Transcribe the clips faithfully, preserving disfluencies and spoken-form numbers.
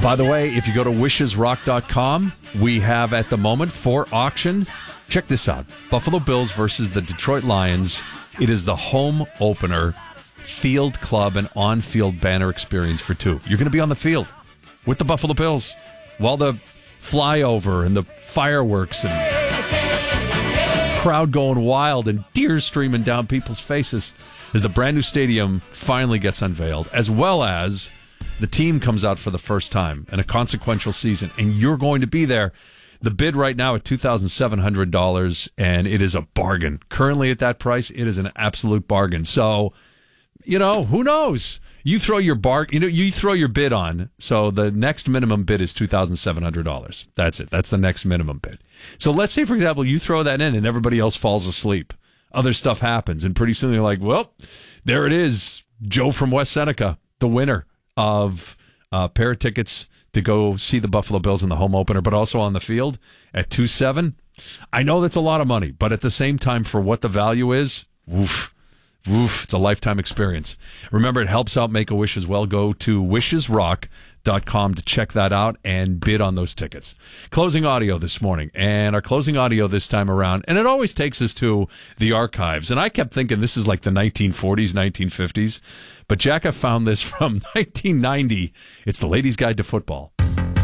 By the way, if you go to wishes rock dot com, we have at the moment for auction, check this out, Buffalo Bills versus the Detroit Lions. It is the home opener, field club and on-field banner experience for two. You're going to be on the field with the Buffalo Bills while the flyover and the fireworks and crowd going wild and tears streaming down people's faces as the brand new stadium finally gets unveiled, as well as the team comes out for the first time in a consequential season, and you're going to be there. The bid right now at two thousand seven hundred dollars, and it is a bargain. Currently at that price, it is an absolute bargain. So, you know, who knows? You throw your bar, you know, you throw your bid on. So the next minimum bid is two thousand seven hundred dollars. That's it. That's the next minimum bid. So let's say, for example, you throw that in and everybody else falls asleep. Other stuff happens. And pretty soon you're like, well, there it is. Joe from West Seneca, the winner of a pair of tickets to go see the Buffalo Bills in the home opener, but also on the field at two seven. I know that's a lot of money, but at the same time, for what the value is, woof. Oof, it's a lifetime experience. Remember, it helps out Make-A-Wish as well. Go to wishes rock dot com to check that out and bid on those tickets. Closing audio this morning, and our closing audio this time around, and it always takes us to the archives. And I kept thinking this is like the nineteen forties, nineteen fifties, but Jack, I found this from nineteen ninety. It's the Ladies' Guide to Football.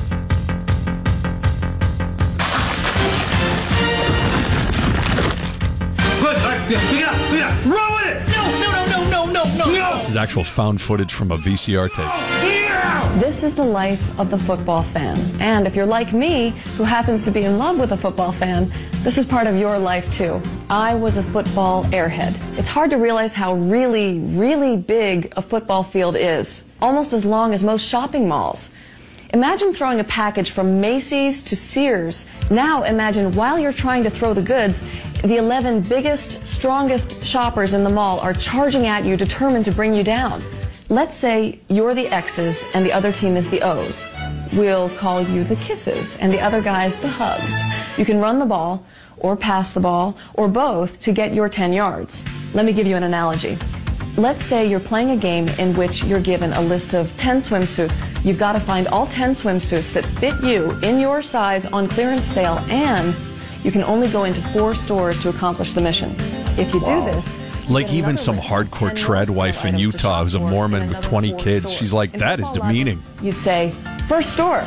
Good, pick it up, pick it up, run with it! No, no, no, no, no, no, no, no! This is actual found footage from a V C R tape. This is the life of the football fan. And if you're like me, who happens to be in love with a football fan, this is part of your life too. I was a football airhead. It's hard to realize how really, really big a football field is. Almost as long as most shopping malls. Imagine throwing a package from Macy's to Sears. Now imagine while you're trying to throw the goods, the eleven biggest, strongest shoppers in the mall are charging at you, determined to bring you down. Let's say you're the X's and the other team is the O's. We'll call you the Kisses and the other guys the Hugs. You can run the ball or pass the ball or both to get your ten yards. Let me give you an analogy. Let's say you're playing a game in which you're given a list of ten swimsuits. You've got to find all ten swimsuits that fit you in your size on clearance sale, and you can only go into four stores to accomplish the mission. If you Wow. do this... Like even some hardcore trad wife in Utah who's a Mormon with twenty kids, she's like, that is demeaning. You'd say, first store.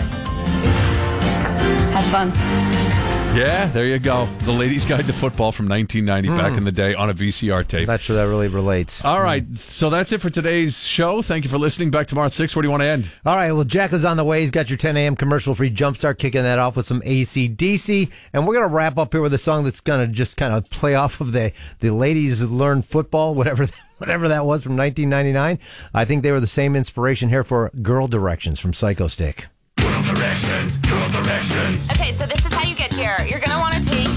Have fun. Yeah, there you go. The Ladies' Guide to Football from nineteen ninety, mm. back in the day on a V C R tape. Not sure that really relates. All right, so that's it for today's show. Thank you for listening. Back tomorrow at six. Where do you want to end? All right, well, Jack is on the way. He's got your ten a.m. commercial-free Jumpstart, kicking that off with some A C D C. And we're going to wrap up here with a song that's going to just kind of play off of the, the Ladies Learn Football, whatever whatever that was, from nineteen ninety-nine. I think they were the same inspiration here for Girl Directions from Psycho Stick. Girl Directions, Girl Directions. Okay, so this is how you get here. You're going to want to take